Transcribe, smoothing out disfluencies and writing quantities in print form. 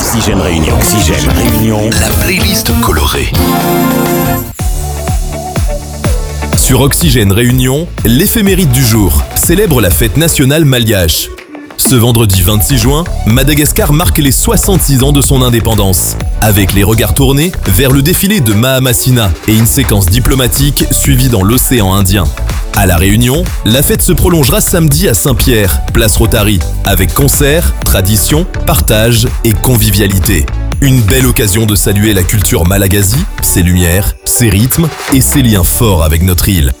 Oxygène Réunion. Oxygène Réunion. La playlist colorée. Sur Oxygène Réunion, l'éphéméride du jour célèbre la fête nationale malgache. Ce vendredi 26 juin, Madagascar marque les 66 ans de son indépendance, avec les regards tournés vers le défilé de Mahamasina et une séquence diplomatique suivie dans l'océan Indien. À La Réunion, la fête se prolongera samedi à Saint-Pierre, place Rotary, avec concerts, traditions, partage et convivialité. Une belle occasion de saluer la culture malagasy, ses lumières, ses rythmes et ses liens forts avec notre île.